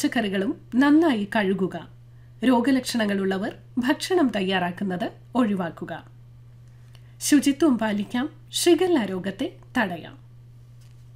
പച്ചക്കറികളും നന്നായി കഴുകുക. രോഗലക്ഷണങ്ങളുള്ളവർ ഭക്ഷണം തയ്യാറാക്കുന്നത് ഒഴിവാക്കുക. ശുചിത്വം പാലിക്കാം. ഷിഗല്ല രോഗത്തെ തടയാം.